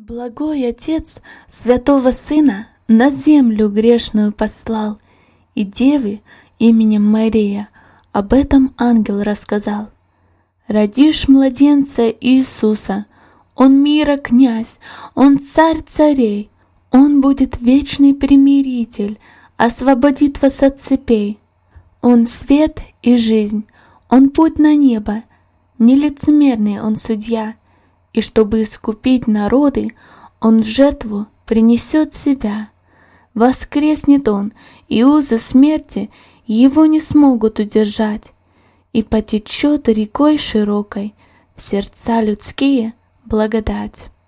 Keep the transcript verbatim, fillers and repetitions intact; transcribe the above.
Благой Отец Святого Сына на землю грешную послал, и деве именем Мария об этом ангел рассказал. Родишь младенца Иисуса, Он мира князь, Он царь царей, Он будет вечный примиритель, освободит вас от цепей. Он свет и жизнь, Он путь на небо, нелицемерный Он судья, и чтобы искупить народы, Он в жертву принесет себя. Воскреснет Он, и узы смерти Его не смогут удержать, и потечет рекой широкой в сердца людские благодать.